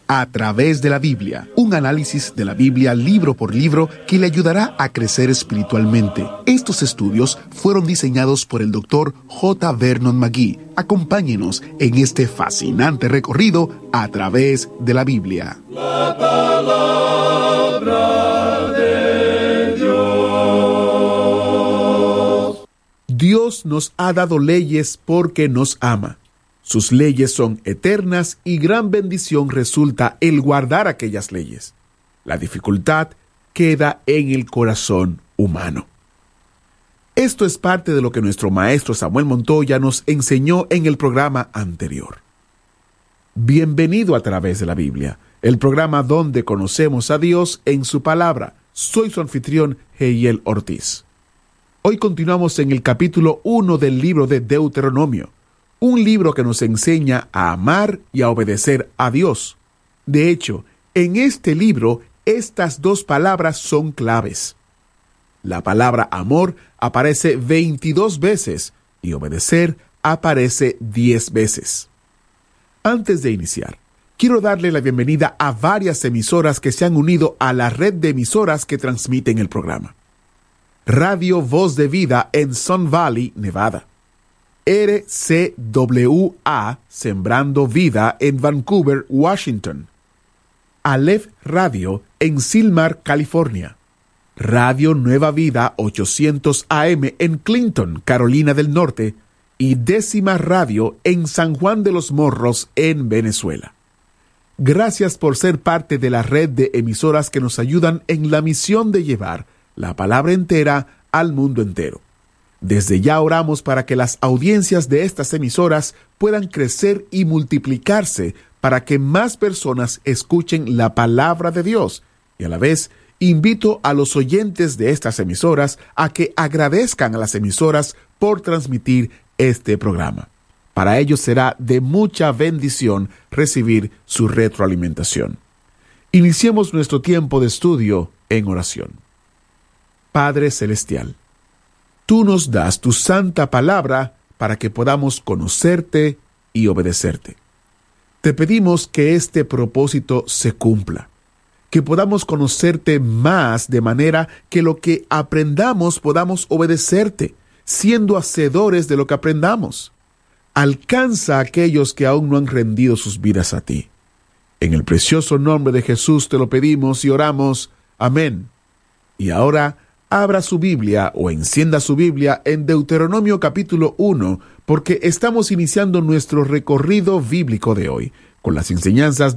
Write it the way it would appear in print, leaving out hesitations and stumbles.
A través de la Biblia, un análisis de la Biblia libro por libro que le ayudará a crecer espiritualmente. Estos estudios fueron diseñados por el Dr. J. Vernon McGee. Acompáñenos en este fascinante recorrido a través de la Biblia. La palabra de Dios. Dios nos ha dado leyes porque nos ama. Sus leyes son eternas y gran bendición resulta el guardar aquellas leyes. La dificultad queda en el corazón humano. Esto es parte de lo que nuestro maestro Samuel Montoya nos enseñó en el programa anterior. Bienvenido a través de la Biblia, el programa donde conocemos a Dios en su palabra. Soy su anfitrión, Heiel Ortiz. Hoy continuamos en el capítulo 1 del libro de Deuteronomio. Un libro que nos enseña a amar y a obedecer a Dios. De hecho, en este libro, estas dos palabras son claves. La palabra amor aparece 22 veces y obedecer aparece 10 veces. Antes de iniciar, quiero darle la bienvenida a varias emisoras que se han unido a la red de emisoras que transmiten el programa. Radio Voz de Vida en Sun Valley, Nevada. RCWA Sembrando Vida en Vancouver, Washington. Aleph Radio en Sylmar, California. Radio Nueva Vida 800 AM en Clinton, Carolina del Norte. Y Décima Radio en San Juan de los Morros, en Venezuela. Gracias por ser parte de la red de emisoras que nos ayudan en la misión de llevar la palabra entera al mundo entero. Desde ya oramos para que las audiencias de estas emisoras puedan crecer y multiplicarse para que más personas escuchen la palabra de Dios. Y a la vez, invito a los oyentes de estas emisoras a que agradezcan a las emisoras por transmitir este programa. Para ellos será de mucha bendición recibir su retroalimentación. Iniciemos nuestro tiempo de estudio en oración. Padre Celestial, Tú nos das tu santa palabra para que podamos conocerte y obedecerte. Te pedimos que este propósito se cumpla, que podamos conocerte más de manera que lo que aprendamos podamos obedecerte, siendo hacedores de lo que aprendamos. Alcanza a aquellos que aún no han rendido sus vidas a ti. En el precioso nombre de Jesús te lo pedimos y oramos. Amén. Y ahora, abra su Biblia o encienda su Biblia en Deuteronomio capítulo 1, porque estamos iniciando nuestro recorrido bíblico de hoy, con las enseñanzas